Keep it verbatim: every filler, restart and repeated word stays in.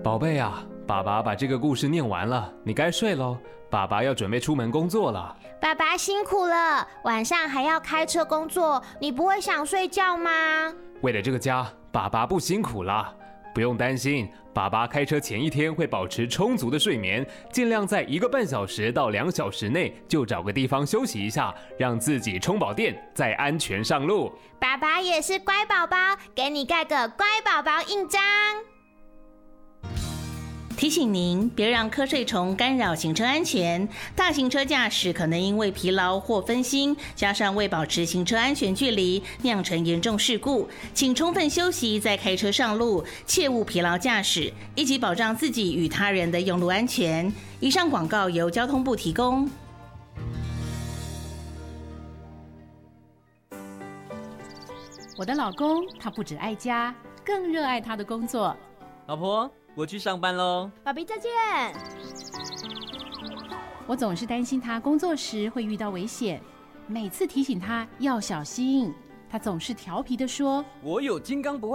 宝贝啊，爸爸把这个故事念完了，你该睡喽。爸爸要准备出门工作了。 爸爸辛苦了，晚上还要开车工作，你不会想睡觉吗？ 为了这个家，爸爸不辛苦啦。不用担心，爸爸开车前一天会保持充足的睡眠，尽量在一个半小时到两小时内就找个地方休息一下，让自己充饱电，再安全上路。 爸爸也是乖宝宝，给你盖个乖宝宝印章。 提醒您，别让瞌睡虫干扰行车安全。大型车驾驶可能因为疲劳或分心，加上未保持行车安全距离，酿成严重事故。请充分休息再开车上路，切勿疲劳驾驶，一起保障自己与他人的用路安全。以上广告由交通部提供。 我的老公他不只爱家，更热爱他的工作。 老婆，我去上班喽。 爸比再见。 我总是担心他工作时会遇到危险，每次提醒他要小心，他总是调皮地说：“ 我有金刚不坏